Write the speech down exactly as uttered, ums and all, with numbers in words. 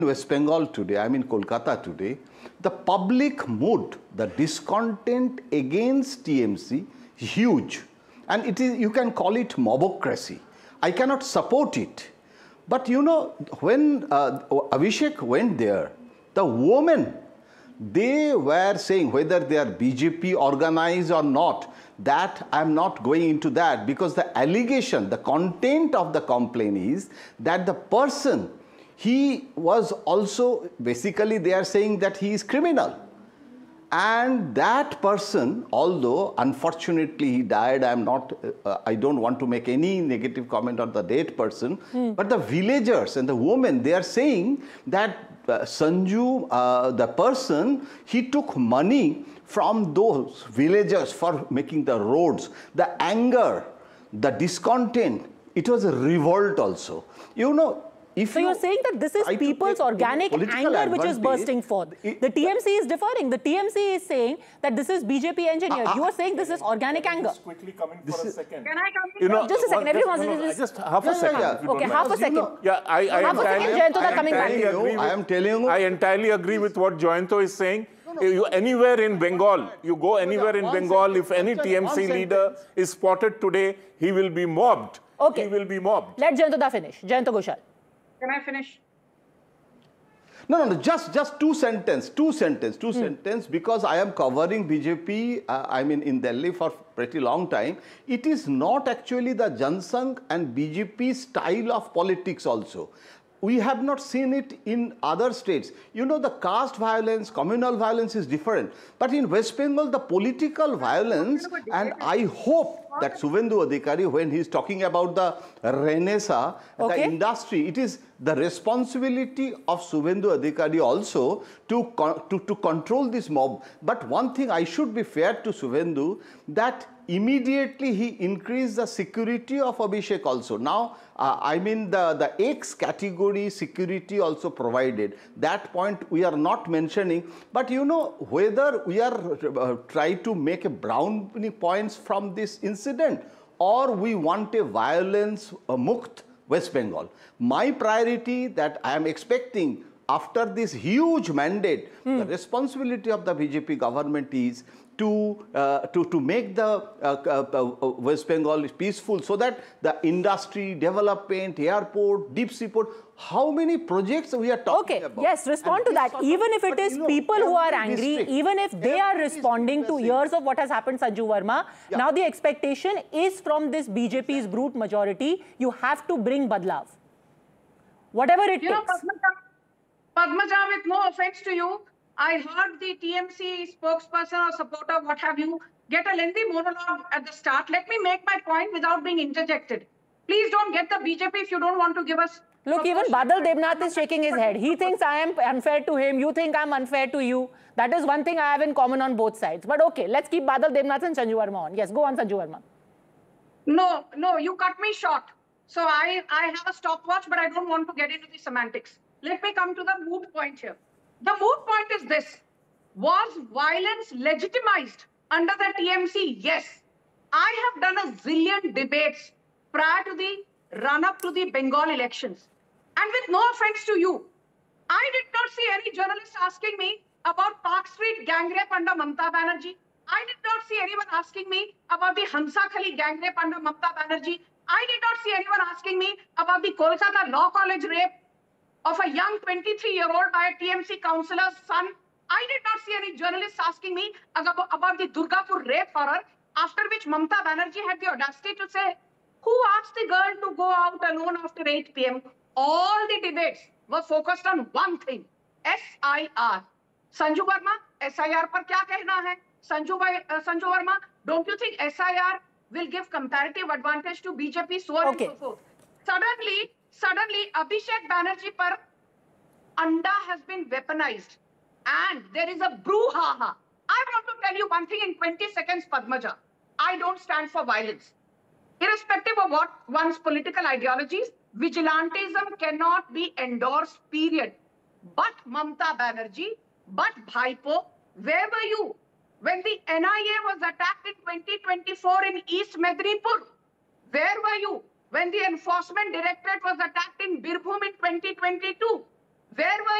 West Bengal today, I'm in Kolkata today, the public mood, the discontent against T M C is huge. And it is, you can call it mobocracy. I cannot support it. But you know, when uh, Abhishek went there, the women, they were saying whether they are B J P organized or not, that I'm not going into that, because the allegation, the content of the complaint is that the person, he was also, basically they are saying that he is criminal. And that person, although unfortunately he died, I'm not, uh, I don't want to make any negative comment on the dead person, mm. but the villagers and the women, they are saying that uh, Sanju, uh, the person, he took money from those villagers for making the roads. The anger, the discontent, it was a revolt also. You know, If so you, you're saying that this is people's organic anger which is bursting forth. It, the T M C is differing. The T M C is saying that this is B J P engineered. Uh, uh, you are saying this is organic anger. Just quickly come in for a second. Can I come in? You know, just a second. Everyone just, wants no, to just half a second. Yeah, yeah. Okay, half a second. You know, yeah, I, I half a second. Jayanto coming back. You, I am telling you. I entirely agree with what Jayanto is saying. No, no, you, anywhere in Bengal, you go anywhere in Bengal, if any T M C leader is spotted today, he will be mobbed. Okay. He will be mobbed. Let Jayanto finish. Jayanto Ghoshal. Can I finish? No, no, no, just, just two sentence, two sentence, two hmm. sentence, because I am covering B J P, uh, I mean, in Delhi for pretty long time. It is not actually the Jansangh and B J P style of politics also. We have not seen it in other states. You know, the caste violence, communal violence is different. But in West Bengal, the political violence, and I hope that Suvendu Adhikari, when he is talking about the Renaissance, okay. the industry, it is the responsibility of Suvendu Adhikari also to, to, to control this mob. But one thing I should be fair to Suvendu, that immediately he increased the security of Abhishek also. Now, uh, I mean the, the X category security also provided. That point we are not mentioning. But you know, whether we are uh, trying to make a brownie points from this incident or we want a violence uh, mukt West Bengal. My priority that I am expecting after this huge mandate, hmm. the responsibility of the B J P government is to, uh, to, to make the uh, uh, West Bengal peaceful, so that the industry, development, airport, deep sea port, how many projects we are talking okay. about. Okay, yes, respond to that. Even if it is you know, people who are angry, district, even if they are responding to years of what has happened, Sanju Verma, yeah. now the expectation is from this B J P's brute majority, you have to bring Badlav. Whatever it you takes. Know, Padmaja, Padmaja, with no offense to you, I heard the T M C spokesperson or supporter, what have you, get a lengthy monologue at the start. Let me make my point without being interjected. Please don't get the B J P if you don't want to give us... Look, even Badal Devnath is shaking his head. He thinks I am unfair to him. You think I'm unfair to you. That is one thing I have in common on both sides. But okay, let's keep Badal Devnath and Sanju Verma on. Yes, go on, Sanju Verma. No, no, you cut me short. So I, I have a stopwatch, but I don't want to get into the semantics. Let me come to the moot point here. The moot point is this. Was violence legitimized under the T M C? Yes. I have done a zillion debates prior to the run-up to the Bengal elections. And with no offense to you, I did not see any journalist asking me about Park Street gang rape under Mamata Banerjee. I did not see anyone asking me about the Hansakhali gang rape under Mamata Banerjee. I did not see anyone asking me about the Kolkata Law College rape of a young twenty-three-year-old by a T M C councillor's son. I did not see any journalists asking me about, about the Durgapur rape horror, after which Mamata Banerjee had the audacity to say, who asked the girl to go out alone after eight P M? All the debates were focused on one thing, S I R. Sanju Verma, S I R par kya kehna hai? Sanju, uh, Sanju Verma, don't you think S I R will give comparative advantage to B J P, so on okay. and so forth? Suddenly, suddenly, Abhishek Banerjee par Anda has been weaponized. And there is a brouhaha. I want to tell you one thing in twenty seconds, Padmaja. I don't stand for violence. Irrespective of what one's political ideologies, vigilantism cannot be endorsed, period. But Mamata Banerjee, but Bhaipo, where were you when the N I A was attacked in twenty twenty-four in East Mednipur? Where were you when the Enforcement Directorate was attacked in Birbhum in twenty twenty-two? Where were